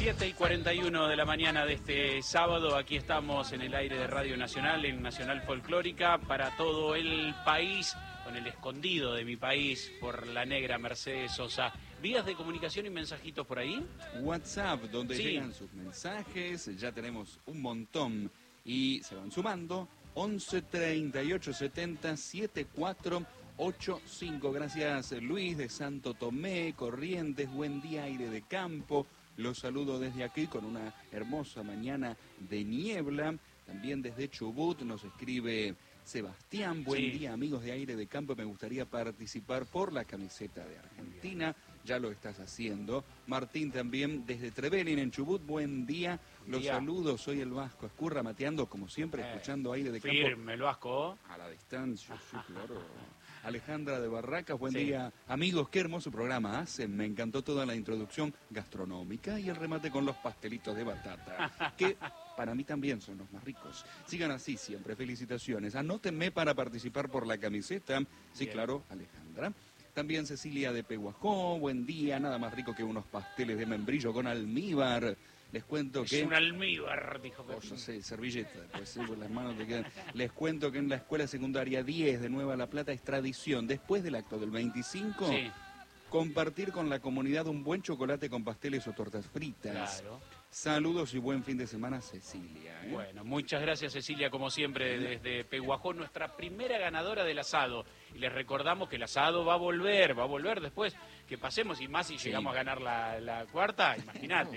7:41 de la mañana de este sábado, aquí estamos en el aire de Radio Nacional, en Nacional Folclórica, para todo el país, con el escondido de mi país, por la negra Mercedes Sosa. ¿Vías de comunicación y mensajitos por ahí? WhatsApp, donde llegan sus mensajes, ya tenemos un montón y se van sumando. 11 38 70 74 85. Gracias Luis de Santo Tomé, Corrientes, buen día aire de campo. Los saludo desde aquí con una hermosa mañana de niebla. También desde Chubut nos escribe Sebastián. Buen día amigos de Aire de Campo, me gustaría participar por la camiseta de Argentina. Ya lo estás haciendo. Martín también desde Trevelin en Chubut, buen día. Los saludo, soy el Vasco Escurra, mateando como siempre, escuchando Aire de Campo. Firme el Vasco. A la distancia, sí, claro. Alejandra de Barracas, buen día. Amigos, qué hermoso programa hacen. Me encantó toda la introducción gastronómica y el remate con los pastelitos de batata, que para mí también son los más ricos. Sigan así siempre, felicitaciones. Anótenme para participar por la camiseta. Sí, claro, Alejandra. También Cecilia de Pehuajó, buen día, nada más rico que unos pasteles de membrillo con almíbar. Les cuento que... Es un almíbar, dijo que... No sé, servilleta, pues por las manos te quedan. Les cuento que en la escuela secundaria 10 de Nueva La Plata es tradición, después del acto del 25, compartir con la comunidad un buen chocolate con pasteles o tortas fritas. Claro. Saludos y buen fin de semana, Cecilia. Bueno, muchas gracias, Cecilia, como siempre, desde Pehuajó, nuestra primera ganadora del asado. Y les recordamos que el asado va a volver después que pasemos, y más si llegamos a ganar la cuarta, imagínate.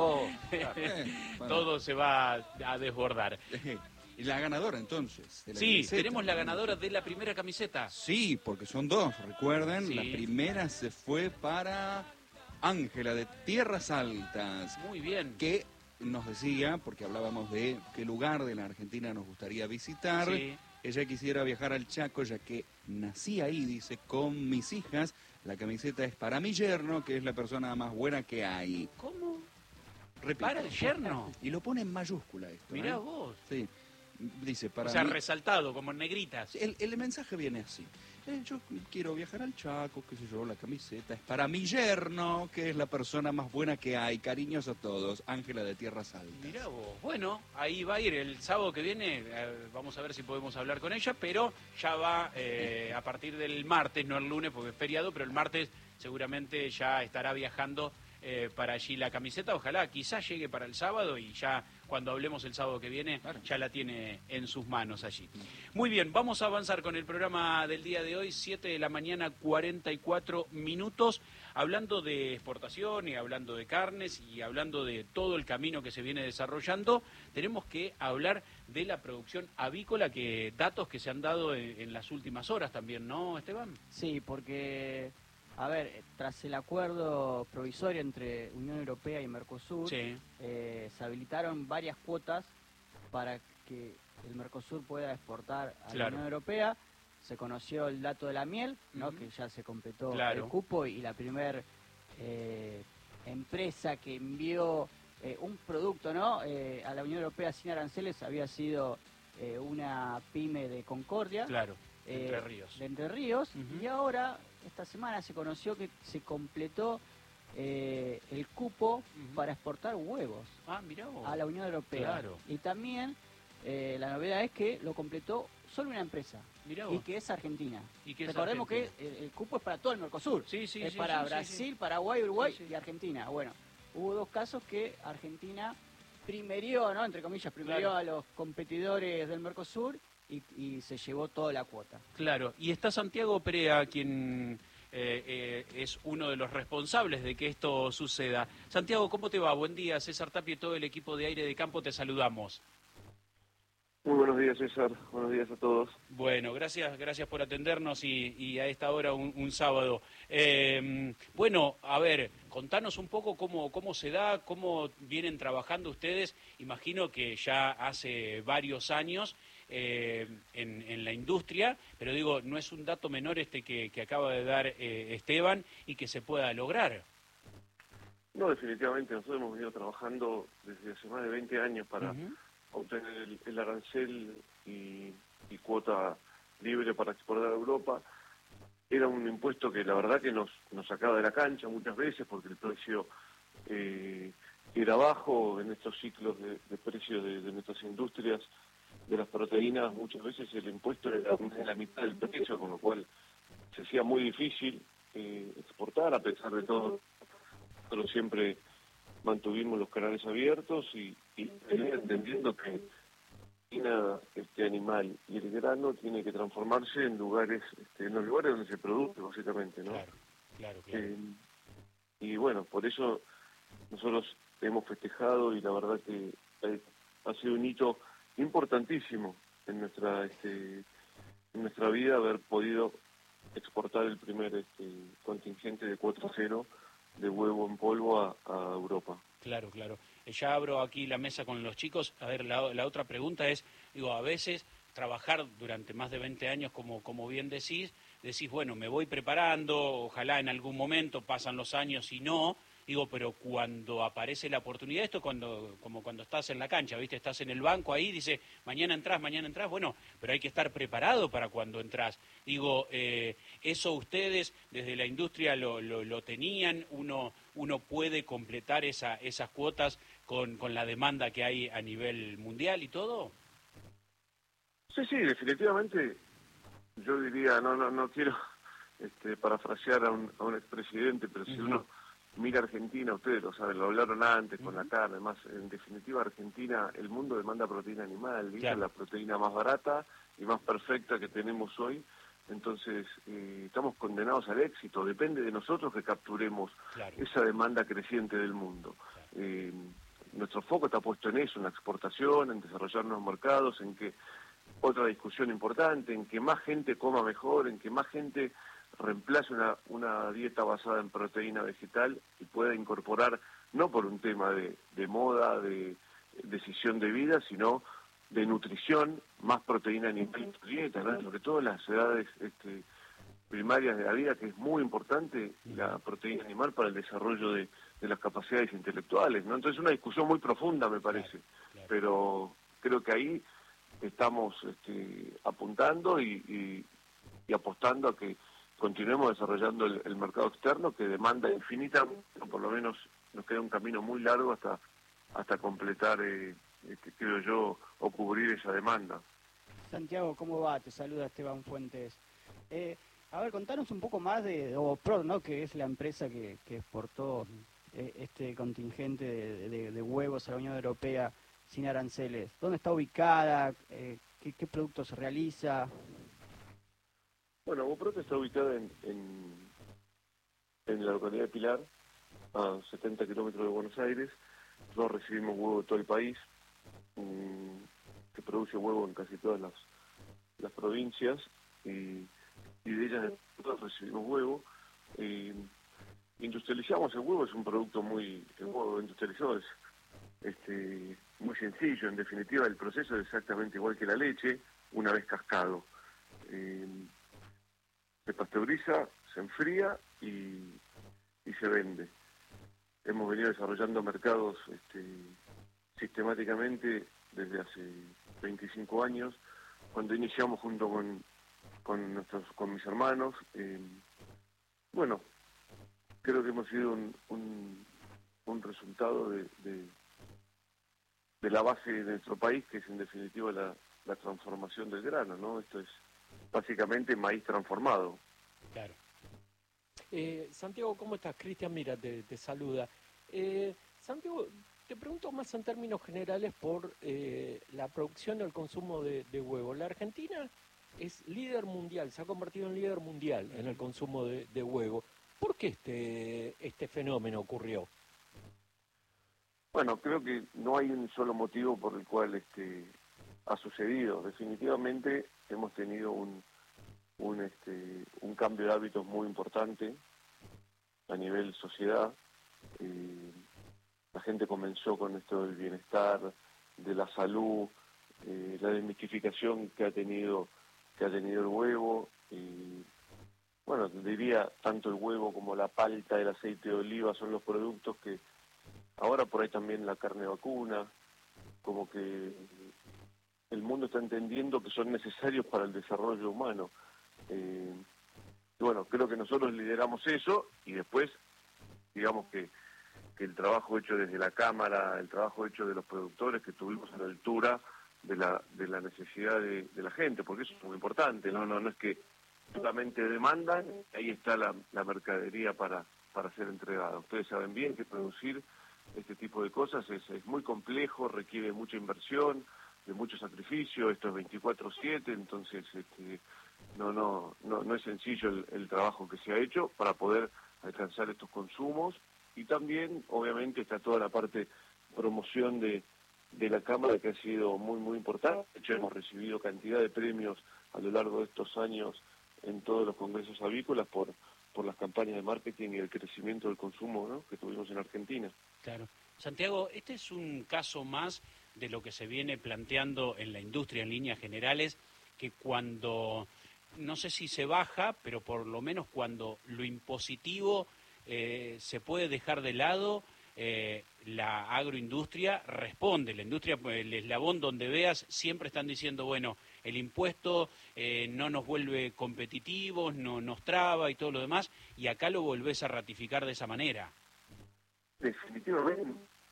Todo se va a desbordar. ¿Y la ganadora, entonces? De la camiseta, tenemos la ganadora de la primera camiseta. Sí, porque son dos, recuerden. La primera se fue para... Ángela de Tierras Altas. Muy bien. Que nos decía, porque hablábamos de qué lugar de la Argentina nos gustaría visitar. Sí. Ella quisiera viajar al Chaco, ya que nací ahí, dice, con mis hijas. La camiseta es para mi yerno, que es la persona más buena que hay. ¿Cómo? Repito. ¿Para el yerno? Y lo pone en mayúscula esto. Mirá vos. Sí. Dice, para o sea, mí... resaltado, como en negritas. El mensaje viene así. Yo quiero viajar al Chaco, qué sé yo, la camiseta es para mi yerno, que es la persona más buena que hay. Cariños a todos, Ángela de Tierras Altas. Mirá vos. Bueno, ahí va a ir el sábado que viene, vamos a ver si podemos hablar con ella, pero ya va a partir del martes, no el lunes porque es feriado, pero el martes seguramente ya estará viajando para allí la camiseta. Ojalá, quizás llegue para el sábado y ya cuando hablemos el sábado que viene, ya la tiene en sus manos allí. Muy bien, vamos a avanzar con el programa del día de hoy, 7 de la mañana, 44 minutos, hablando de exportación y hablando de carnes y hablando de todo el camino que se viene desarrollando. Tenemos que hablar de la producción avícola, que datos que se han dado en las últimas horas también, ¿no, Esteban? Sí, porque... A ver, tras el acuerdo provisorio entre Unión Europea y Mercosur, se habilitaron varias cuotas para que el Mercosur pueda exportar a la Unión Europea. Se conoció el dato de la miel, ¿no? Que ya se completó el cupo, y la primer empresa que envió un producto, ¿no? A la Unión Europea sin aranceles había sido una pyme de Concordia. Entre Ríos. De Entre Ríos, y ahora, esta semana se conoció que se completó el cupo para exportar huevos a la Unión Europea. Y también la novedad es que lo completó solo una empresa, y que es Argentina. Recordemos que el cupo es para todo el Mercosur, es para Brasil, Paraguay, Uruguay y Argentina. Bueno, hubo dos casos que Argentina primerió, ¿no? Entre comillas, primerió a los competidores del Mercosur, y se llevó toda la cuota. Claro, y está Santiago Perea, quien es uno de los responsables de que esto suceda. Santiago, ¿cómo te va? Buen día, César Tapia y todo el equipo de Aire de Campo, te saludamos. Muy buenos días, César. Buenos días a todos. Bueno, gracias por atendernos y a esta hora un sábado. Bueno, a ver, contanos un poco cómo se da, cómo vienen trabajando ustedes. Imagino que ya hace varios años en la industria, pero digo, no es un dato menor que acaba de dar Esteban y que se pueda lograr. No, definitivamente, nosotros hemos venido trabajando desde hace más de 20 años para obtener el arancel y cuota libre para exportar a Europa. Era un impuesto que la verdad que nos sacaba de la cancha muchas veces porque el precio ir abajo en estos ciclos de precios de nuestras industrias, de las proteínas. Muchas veces el impuesto era de la mitad del precio, con lo cual se hacía muy difícil exportar. A pesar de todo, pero siempre mantuvimos los canales abiertos y entendiendo que este animal y el grano tiene que transformarse en lugares, en los lugares donde se produce, básicamente, ¿no? Claro. Y bueno, por eso nosotros hemos festejado, y la verdad que ha sido un hito importantísimo en nuestra vida haber podido exportar el primer contingente de 4-0 de huevo en polvo a Europa. Claro. Ya abro aquí la mesa con los chicos. A ver, la otra pregunta es, digo, a veces trabajar durante más de 20 años, como bien decís, bueno, me voy preparando, ojalá en algún momento pasan los años y no, digo, pero cuando aparece la oportunidad, esto como cuando estás en la cancha, ¿viste? Estás en el banco ahí, dice, mañana entrás, bueno, pero hay que estar preparado para cuando entrás. Digo, eso ustedes desde la industria lo tenían, uno puede completar esas cuotas con la demanda que hay a nivel mundial y todo. Sí, definitivamente. Yo diría, no quiero parafrasear a un expresidente, pero si uno mira Argentina, ustedes lo saben, lo hablaron antes con la carne, además, en definitiva Argentina, el mundo demanda proteína animal, claro. Es la proteína más barata y más perfecta que tenemos hoy, entonces estamos condenados al éxito, depende de nosotros que capturemos esa demanda creciente del mundo. Nuestro foco está puesto en eso, en la exportación, en desarrollar nuevos mercados, en que otra discusión importante, en que más gente coma mejor, en que más gente reemplace una dieta basada en proteína vegetal y pueda incorporar, no por un tema de moda, de decisión de vida, sino de nutrición, más proteína animal en tu dieta, ¿no? Sobre todo en las edades primarias de la vida, que es muy importante la proteína animal para el desarrollo de las capacidades intelectuales, ¿no? Entonces es una discusión muy profunda, me parece, pero creo que ahí estamos apuntando y apostando a que continuemos desarrollando el mercado externo, que demanda infinita, por lo menos nos queda un camino muy largo hasta completar, creo yo, o cubrir esa demanda. Santiago, ¿cómo va? Te saluda Esteban Fuentes. A ver, contanos un poco más de Ovoprod, ¿no? Que es la empresa que exportó este contingente de huevos a la Unión Europea sin aranceles. ¿Dónde está ubicada? ¿Qué productos realiza? Bueno, Ovoprod está ubicada en la localidad de Pilar, a 70 kilómetros de Buenos Aires. Nosotros recibimos huevo de todo el país, que produce huevo en casi todas las provincias, y de ellas nosotros recibimos huevo. Industrializamos el huevo, es un producto el huevo industrializado es muy sencillo. En definitiva, el proceso es exactamente igual que la leche, una vez cascado. Se pasteuriza, se enfría y se vende. Hemos venido desarrollando mercados sistemáticamente desde hace 25 años, cuando iniciamos junto con mis hermanos. Bueno, creo que hemos sido un resultado de la base de nuestro país, que es en definitiva la transformación del grano, ¿no? Esto es básicamente maíz transformado. Claro. Santiago, ¿cómo estás? Cristian, mira, te saluda. Santiago, te pregunto más en términos generales por la producción y el consumo de huevo. La Argentina es líder mundial, se ha convertido en líder mundial en el consumo de huevo. ¿Por qué este fenómeno ocurrió? Bueno, creo que no hay un solo motivo por el cual ha sucedido. Definitivamente hemos tenido un cambio de hábitos muy importante a nivel sociedad. La gente comenzó con esto del bienestar, de la salud, la desmitificación que ha tenido el huevo. Bueno, diría, tanto el huevo como la palta, el aceite de oliva son los productos que ahora por ahí también la carne vacuna, como que el mundo está entendiendo que son necesarios para el desarrollo humano. Bueno, creo que nosotros lideramos eso y después, digamos que el trabajo hecho desde la Cámara, el trabajo hecho de los productores, que estuvimos a la altura de la necesidad de la gente, porque eso es muy importante, no es que solamente demandan, ahí está la mercadería para ser entregada. Ustedes saben bien que producir este tipo de cosas es muy complejo, requiere mucha inversión, de mucho sacrificio, esto es 24/7, entonces no es sencillo el trabajo que se ha hecho para poder alcanzar estos consumos, y también obviamente está toda la parte promoción de la Cámara, que ha sido muy importante. De hecho, hemos recibido cantidad de premios a lo largo de estos años en todos los congresos avícolas por las campañas de marketing y el crecimiento del consumo, ¿no?, que tuvimos en Argentina. Claro. Santiago, este es un caso más de lo que se viene planteando en la industria en líneas generales, que cuando, no sé si se baja, pero por lo menos cuando lo impositivo se puede dejar de lado, la agroindustria responde. La industria, el eslabón donde veas, siempre están diciendo, bueno, el impuesto no nos vuelve competitivos, no nos traba y todo lo demás, y acá lo volvés a ratificar de esa manera. Definitivamente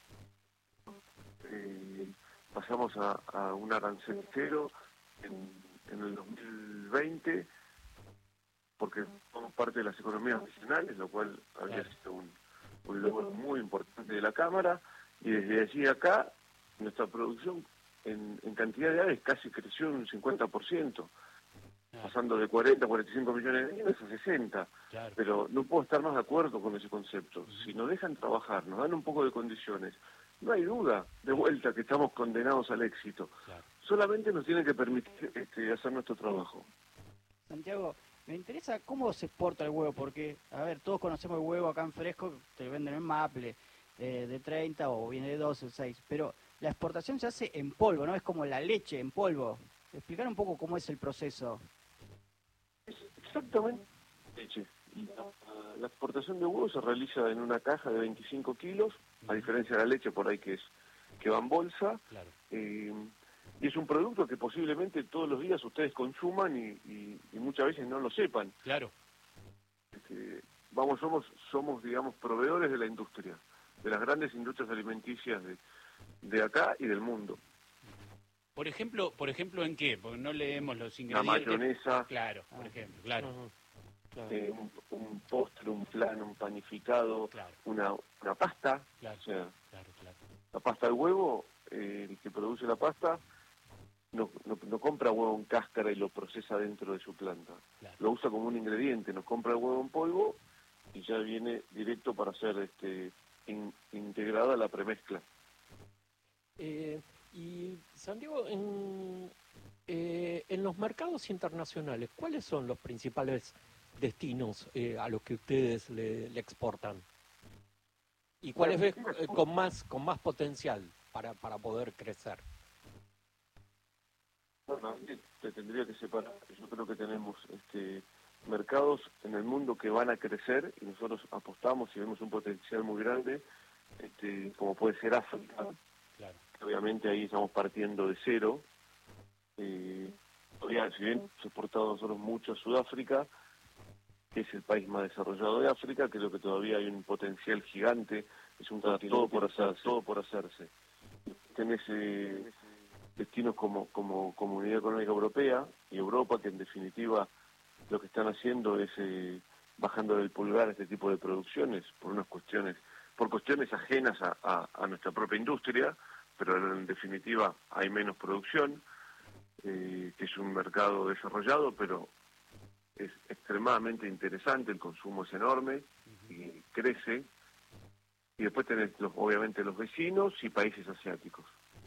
pasamos a un arancel cero en el 2020, porque somos parte de las economías nacionales, lo cual había sido un logro muy importante de la Cámara, y desde allí acá nuestra producción en cantidad de aves casi creció un 50%, pasando de 40 a 45 millones de aves a 60. Claro. Pero no puedo estar más de acuerdo con ese concepto. Si nos dejan trabajar, nos dan un poco de condiciones, no hay duda, de vuelta, que estamos condenados al éxito. Claro. Solamente nos tienen que permitir hacer nuestro trabajo. Santiago, me interesa cómo se exporta el huevo, porque, a ver, todos conocemos el huevo acá en fresco, te venden en Maple, de 30 o viene de 12 o 6, pero la exportación se hace en polvo, ¿no? Es como la leche en polvo. Explicar un poco cómo es el proceso. Exactamente. Leche. La exportación de huevos se realiza en una caja de 25 kilos, a diferencia de la leche por ahí que va en bolsa. Claro. Y es un producto que posiblemente todos los días ustedes consuman y muchas veces no lo sepan. Claro. Somos, digamos, proveedores de la industria, de las grandes industrias alimenticias de acá y del mundo. Por ejemplo, ¿en qué? Porque no leemos los ingredientes. La mayonesa. Claro, por ejemplo, claro. Un postre, un flan, un panificado, claro. una pasta. Claro, o sea, claro. La pasta de huevo, el que produce la pasta no compra huevo en cáscara y lo procesa dentro de su planta. Claro. Lo usa como un ingrediente, nos compra el huevo en polvo y ya viene directo para ser integrada a la premezcla. Y Santiago, en los mercados internacionales, ¿cuáles son los principales destinos a los que ustedes le exportan? ¿Y cuáles ves con más potencial para poder crecer? Bueno, te tendría que separar. Yo creo que tenemos mercados en el mundo que van a crecer y nosotros apostamos y vemos un potencial muy grande, como puede ser África. Claro. Obviamente ahí estamos partiendo de cero. Todavía, si bien hemos exportado nosotros mucho a Sudáfrica, que es el país más desarrollado de África, creo que todavía hay un potencial gigante, es un todo por hacerse. Tenés destinos como Comunidad Económica Europea y Europa, que en definitiva lo que están haciendo es bajando del pulgar este tipo de producciones por cuestiones ajenas a nuestra propia industria, pero en definitiva hay menos producción, que es un mercado desarrollado, pero es extremadamente interesante, el consumo es enorme y crece, y después tenés obviamente los vecinos y países asiáticos.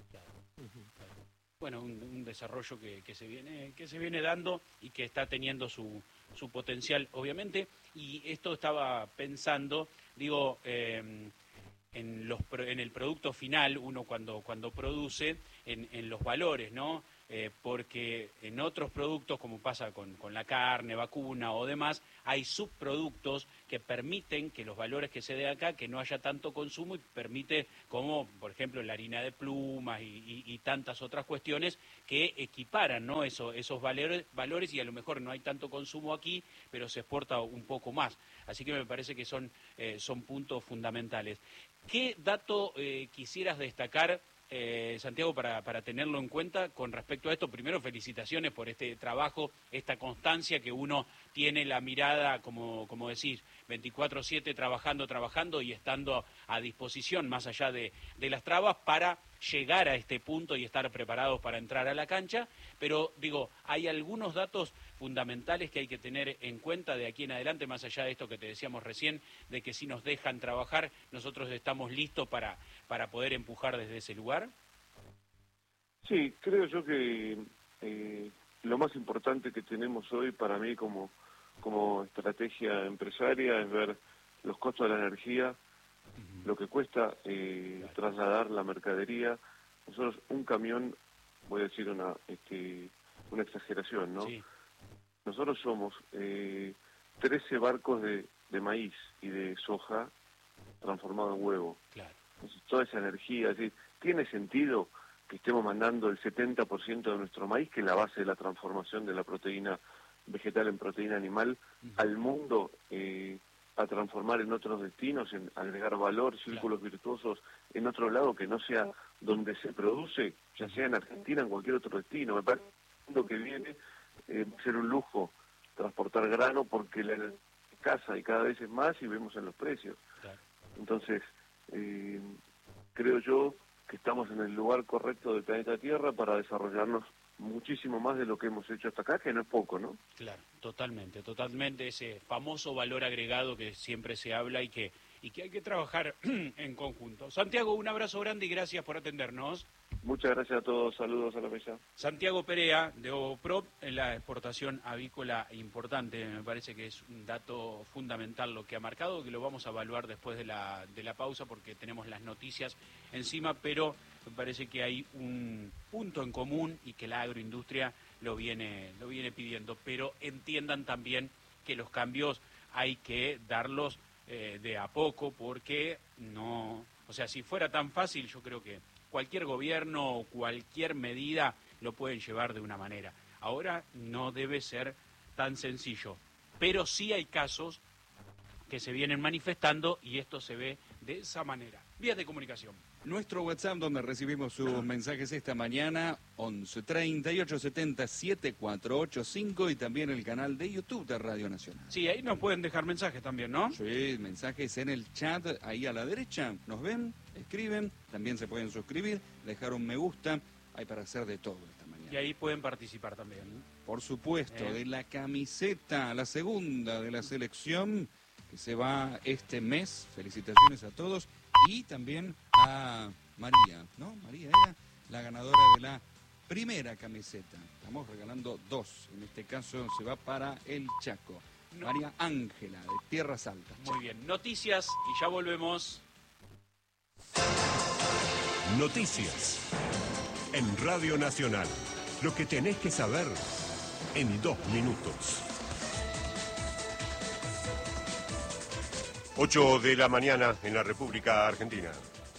Bueno, un desarrollo que se viene dando y que está teniendo su potencial, obviamente. Y esto estaba pensando, digo, en el producto final, uno cuando produce, en los valores, ¿no? Porque en otros productos, como pasa con la carne, vacuna o demás, hay subproductos que permiten que los valores que se den acá, que no haya tanto consumo, y permite, como por ejemplo la harina de plumas y tantas otras cuestiones que equiparan, ¿no? esos valores, y a lo mejor no hay tanto consumo aquí, pero se exporta un poco más. Así que me parece que son puntos fundamentales. ¿Qué dato quisieras destacar, Santiago, para tenerlo en cuenta con respecto a esto? Primero, felicitaciones por este trabajo, esta constancia que uno tiene, la mirada, como decís, 24/7 trabajando y estando a disposición, más allá de las trabas, para llegar a este punto y estar preparados para entrar a la cancha. Pero, digo, hay algunos datos fundamentales que hay que tener en cuenta de aquí en adelante, más allá de esto que te decíamos recién, de que si nos dejan trabajar, nosotros estamos listos para poder empujar desde ese lugar. Sí, creo yo que lo más importante que tenemos hoy para mí como estrategia empresaria es ver los costos de la energía, lo que cuesta trasladar la mercadería. Nosotros un camión, voy a decir una exageración, ¿no? Sí. Nosotros somos 13 barcos de maíz y de soja transformado en huevo. Claro. Entonces, toda esa energía, ¿sí? ¿Tiene sentido que estemos mandando el 70% de nuestro maíz, que es la base de la transformación de la proteína vegetal en proteína animal, al mundo a transformar en otros destinos, en agregar valor, círculos virtuosos en otro lado que no sea donde se produce, ya sea en Argentina, en cualquier otro destino? Me parece que lo que viene ser un lujo transportar grano porque la escasa y cada vez es más y vemos en los precios. Claro. Entonces, creo yo que estamos en el lugar correcto del planeta Tierra para desarrollarnos muchísimo más de lo que hemos hecho hasta acá, que no es poco, ¿no? Claro, totalmente, ese famoso valor agregado que siempre se habla y que hay que trabajar en conjunto. Santiago, un abrazo grande y gracias por atendernos. Muchas gracias a todos, saludos a la mesa. Santiago Perea, de Ovoprop, en la exportación avícola importante, me parece que es un dato fundamental lo que ha marcado, que lo vamos a evaluar después de la pausa porque tenemos las noticias encima, pero me parece que hay un punto en común y que la agroindustria lo viene pidiendo, pero entiendan también que los cambios hay que darlos de a poco porque no, o sea, si fuera tan fácil yo creo que cualquier gobierno o cualquier medida lo pueden llevar de una manera. Ahora no debe ser tan sencillo, pero sí hay casos que se vienen manifestando y esto se ve de esa manera. Vías de comunicación. Nuestro WhatsApp, donde recibimos sus mensajes esta mañana, 11 38 70 7485, y también el canal de YouTube de Radio Nacional. Sí, ahí nos pueden dejar mensajes también, ¿no? Sí, mensajes en el chat, ahí a la derecha. Nos ven, escriben, también se pueden suscribir, dejar un me gusta, hay para hacer de todo esta mañana. Y ahí pueden participar también, ¿no? Por supuesto, de la camiseta, la segunda de la selección, que se va este mes. Felicitaciones a todos. Y también a María, ¿no? María era la ganadora de la primera camiseta. Estamos regalando dos. En este caso se va para el Chaco. María Ángela, de Tierras Altas. Muy bien. Noticias y ya volvemos. Noticias. En Radio Nacional. Lo que tenés que saber en 2 minutos. 8 de la mañana en la República Argentina.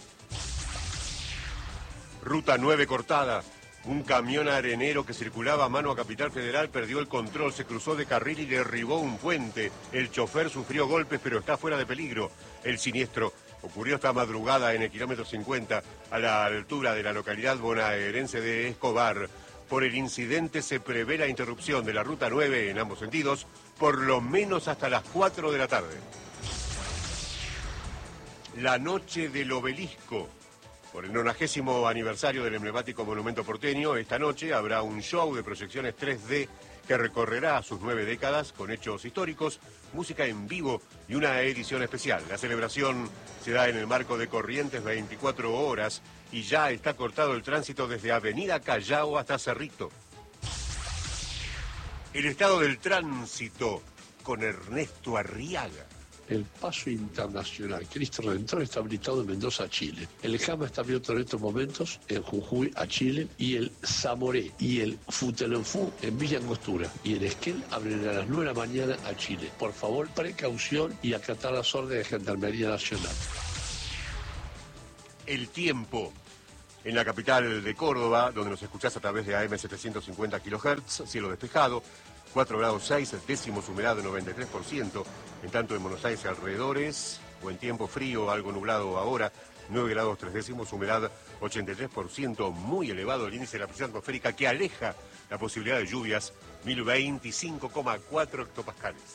Ruta 9 cortada. Un camión arenero que circulaba a mano a Capital Federal perdió el control, se cruzó de carril y derribó un puente. El chofer sufrió golpes, pero está fuera de peligro. El siniestro ocurrió esta madrugada en el kilómetro 50, a la altura de la localidad bonaerense de Escobar. Por el incidente se prevé la interrupción de la Ruta 9 en ambos sentidos, por lo menos hasta las 4 de la tarde. La noche del obelisco. Por el 90º aniversario del emblemático monumento porteño, esta noche habrá un show de proyecciones 3D que recorrerá sus 9 décadas con hechos históricos, música en vivo y una edición especial. La celebración se da en el marco de Corrientes 24 horas y ya está cortado el tránsito desde Avenida Callao hasta Cerrito. El estado del tránsito con Ernesto Arriaga. El paso internacional Cristo Redentor está habilitado en Mendoza, Chile. El Jama está abierto en estos momentos en Jujuy, a Chile, y el Zamoré y el Futelenfú en Villa Angostura. Y el Esquel abren a las 9 de la mañana a Chile. Por favor, precaución y acatar las órdenes de Gendarmería Nacional. El tiempo. En la capital de Córdoba, donde nos escuchás a través de AM 750 kHz, cielo despejado, 4 grados 6, décimos humedad de 93%. En tanto, en Buenos Aires y alrededores, Buen tiempo, frío, algo nublado ahora, 9 grados 3 décimos, humedad 83%, muy elevado el índice de la presión atmosférica que aleja la posibilidad de lluvias, 1025,4 hectopascales.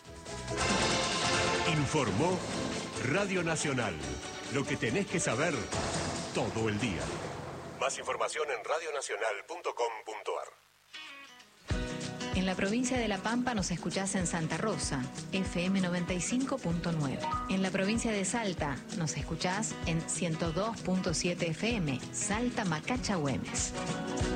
Informó Radio Nacional. Lo que tenés que saber todo el día. Más información en radionacional.com.ar. En la provincia de La Pampa nos escuchás en Santa Rosa, FM 95.9. En la provincia de Salta nos escuchás en 102.7 FM, Salta Macacha Güemes.